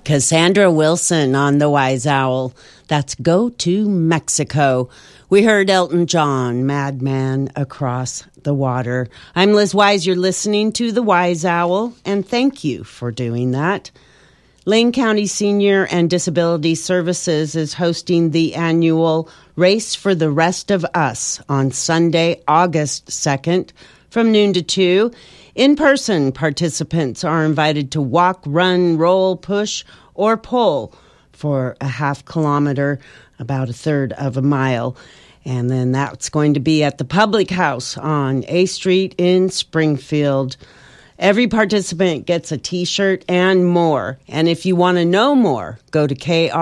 Cassandra Wilson on The Wise Owl. That's Go to Mexico. We heard Elton John, Madman Across the Water. I'm Liz Wise. You're listening to The Wise Owl, and thank you for doing that. Lane County Senior and Disability Services is hosting the annual Race for the Rest of Us on Sunday, August 2nd from noon to 2. In-person participants are invited to walk, run, roll, push, or pull for a half kilometer, about a third of a mile. And then that's going to be at the Public House on A Street in Springfield. Every participant gets a T-shirt and more. And if you want to know more, go to KR